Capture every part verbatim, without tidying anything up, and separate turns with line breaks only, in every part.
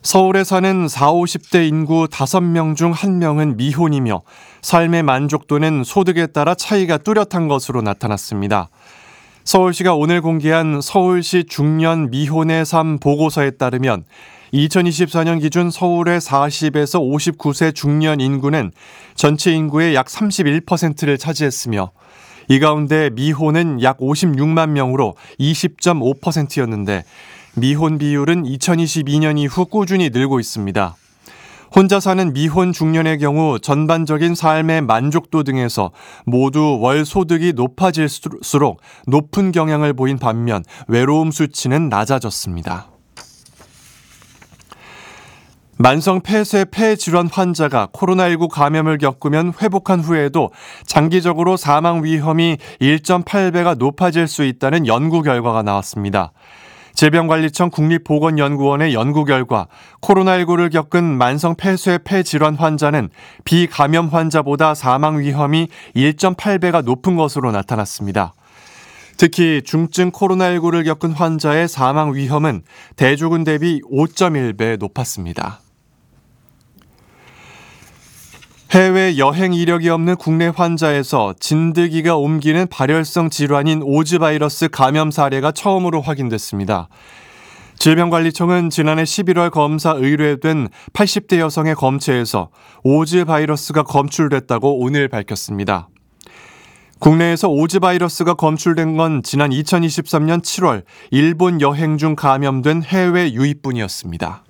서울에 사는 사십, 오십 대 인구 다섯 명 중 한 명은 미혼이며 삶의 만족도는 소득에 따라 차이가 뚜렷한 것으로 나타났습니다. 서울시가 오늘 공개한 서울시 중년 미혼의 삶 보고서에 따르면 이천이십사 년 기준 서울의 사십에서 오십구 세 중년 인구는 전체 인구의 약 삼십일 퍼센트를 차지했으며 이 가운데 미혼은 약 오십육만 명으로 이십 점 오 퍼센트였는데 미혼 비율은 이천이십이 년 이후 꾸준히 늘고 있습니다. 혼자 사는 미혼 중년의 경우 전반적인 삶의 만족도 등에서 모두 월 소득이 높아질수록 높은 경향을 보인 반면 외로움 수치는 낮아졌습니다. 만성 폐쇄 폐질환 환자가 코로나십구 감염을 겪으면 회복한 후에도 장기적으로 사망 위험이 일 점 팔 배가 높아질 수 있다는 연구 결과가 나왔습니다. 질병관리청 국립보건연구원의 연구 결과 코로나십구를 겪은 만성 폐쇄 폐질환 환자는 비감염 환자보다 사망 위험이 일 점 팔 배가 높은 것으로 나타났습니다. 특히 중증 코로나십구를 겪은 환자의 사망 위험은 대조군 대비 오 점 일 배 높았습니다. 해외 여행 이력이 없는 국내 환자에서 진드기가 옮기는 발열성 질환인 오즈 바이러스 감염 사례가 처음으로 확인됐습니다. 질병관리청은 지난해 십일월 검사 의뢰된 팔십 대 여성의 검체에서 오즈 바이러스가 검출됐다고 오늘 밝혔습니다. 국내에서 오즈 바이러스가 검출된 건 지난 이천이십삼 년 칠월 일본 여행 중 감염된 해외 유입분이었습니다.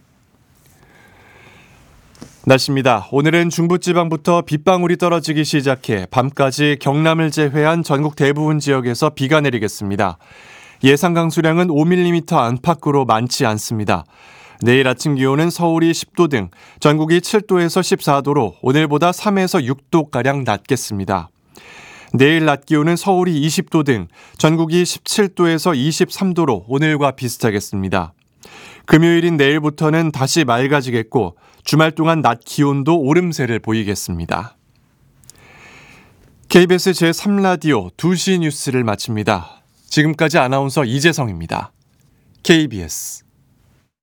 날씨입니다. 오늘은 중부지방부터 빗방울이 떨어지기 시작해 밤까지 경남을 제외한 전국 대부분 지역에서 비가 내리겠습니다. 예상 강수량은 오 밀리미터 안팎으로 많지 않습니다. 내일 아침 기온은 서울이 십 도 등 전국이 칠 도에서 십사 도로 오늘보다 삼에서 육 도가량 낮겠습니다. 내일 낮 기온은 서울이 이십 도 등 전국이 십칠 도에서 이십삼 도로 오늘과 비슷하겠습니다. 금요일인 내일부터는 다시 맑아지겠고 주말 동안 낮 기온도 오름세를 보이겠습니다. 케이비에스 제삼 라디오 두 시 뉴스를 마칩니다. 지금까지 아나운서 이재성입니다. 케이비에스